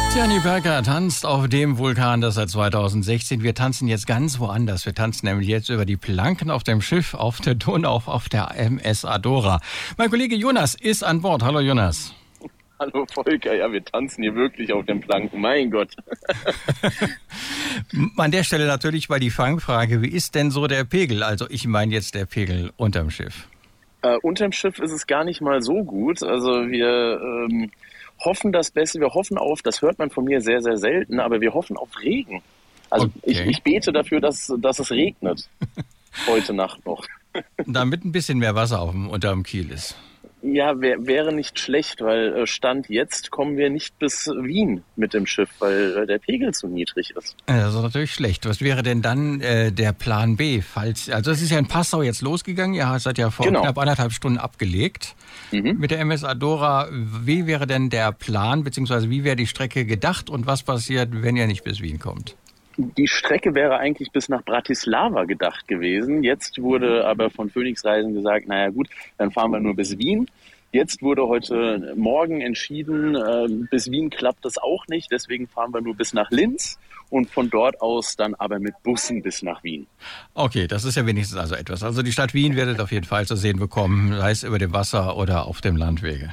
Gianni Berger tanzt auf dem Vulkan, das seit 2016. Wir tanzen jetzt ganz woanders. Wir tanzen nämlich jetzt über die Planken auf dem Schiff auf der Donau, auf der MS Adora. Mein Kollege Jonas ist an Bord. Hallo Jonas. Hallo Volker, ja, wir tanzen hier wirklich auf den Planken, mein Gott. An der Stelle natürlich mal die Fangfrage, wie ist denn so der Pegel? Also ich meine jetzt der Pegel unterm Schiff. Unterm Schiff ist es gar nicht mal so gut. Also wir hoffen das Beste, wir hoffen auf, das hört man von mir sehr, sehr selten, aber wir hoffen auf Regen. Also okay. ich bete dafür, dass es regnet heute Nacht noch. Damit ein bisschen mehr Wasser unterm Kiel ist. Ja, wäre nicht schlecht, weil Stand jetzt kommen wir nicht bis Wien mit dem Schiff, weil der Pegel zu niedrig ist. Das ist natürlich schlecht. Was wäre denn dann der Plan B? Also es ist ja in Passau jetzt losgegangen, ihr seid ja vor knapp 1,5 Stunden abgelegt mit der MS Adora. Wie wäre denn der Plan, beziehungsweise wie wäre die Strecke gedacht und was passiert, wenn ihr nicht bis Wien kommt? Die Strecke wäre eigentlich bis nach Bratislava gedacht gewesen. Jetzt wurde aber von Phoenix Reisen gesagt, naja gut, dann fahren wir nur bis Wien. Jetzt wurde heute Morgen entschieden, bis Wien klappt das auch nicht. Deswegen fahren wir nur bis nach Linz und von dort aus dann aber mit Bussen bis nach Wien. Okay, das ist ja wenigstens also etwas. Also die Stadt Wien werdet auf jeden Fall zu sehen bekommen, sei es über dem Wasser oder auf dem Landwege.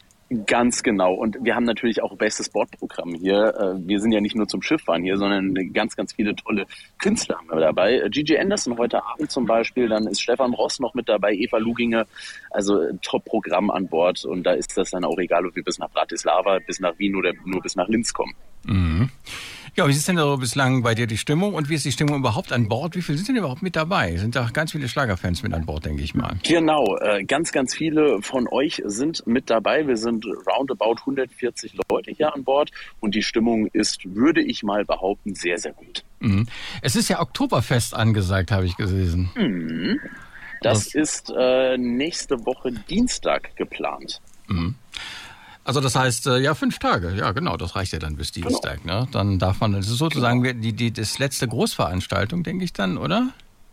Ganz genau. Und wir haben natürlich auch bestes Bordprogramm hier. Wir sind ja nicht nur zum Schifffahren hier, sondern ganz, ganz viele tolle Künstler haben wir dabei. Gigi Anderson heute Abend zum Beispiel, dann ist Stefan Ross noch mit dabei, Eva Luginger. Also Top-Programm an Bord. Und da ist das dann auch egal, ob wir bis nach Bratislava, bis nach Wien oder nur bis nach Linz kommen. Mhm. Ja, wie ist denn da bislang bei dir die Stimmung und wie ist die Stimmung überhaupt an Bord? Wie viele sind denn überhaupt mit dabei? Sind da ganz viele Schlagerfans mit an Bord, denke ich mal. Genau, ganz, ganz viele von euch sind mit dabei. Wir sind roundabout 140 Leute hier an Bord und die Stimmung ist, würde ich mal behaupten, sehr, sehr gut. Mhm. Es ist ja Oktoberfest angesagt, habe ich gelesen. Mhm. Das ist nächste Woche Dienstag geplant. Mhm. Also das heißt, 5 Tage, ja genau, das reicht ja dann bis Dienstag. Genau. Ne? Dann darf man, das ist sozusagen das letzte Großveranstaltung, denke ich dann, oder?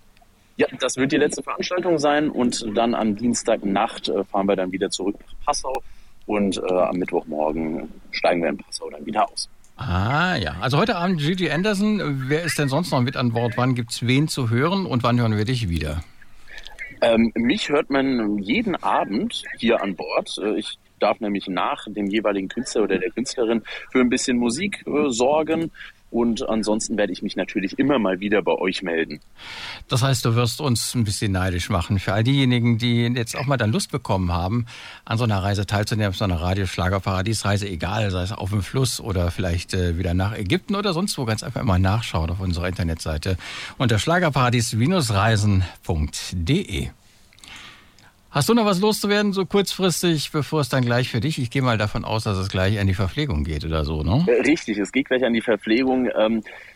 Ja, das wird die letzte Veranstaltung sein und dann am Dienstagnacht fahren wir dann wieder zurück nach Passau und am Mittwochmorgen steigen wir in Passau dann wieder aus. Ah ja, also heute Abend Gigi Anderson, wer ist denn sonst noch mit an Bord? Wann gibt's wen zu hören und wann hören wir dich wieder? Mich hört man jeden Abend hier an Bord. Ich darf nämlich nach dem jeweiligen Künstler oder der Künstlerin für ein bisschen Musik sorgen. Und ansonsten werde ich mich natürlich immer mal wieder bei euch melden. Das heißt, du wirst uns ein bisschen neidisch machen. Für all diejenigen, die jetzt auch mal dann Lust bekommen haben, an so einer Reise teilzunehmen, auf so einer Radio-Schlager-Paradies-Reise, egal, sei es auf dem Fluss oder vielleicht wieder nach Ägypten oder sonst wo, ganz einfach mal nachschauen auf unserer Internetseite unter schlagerparadies-reisen.de. Hast du noch was loszuwerden, so kurzfristig, bevor es dann gleich für dich? Ich gehe mal davon aus, dass es gleich an die Verpflegung geht oder so, ne? Richtig, es geht gleich an die Verpflegung.